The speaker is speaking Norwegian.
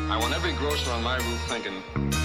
I want every grocer on my roof thinking,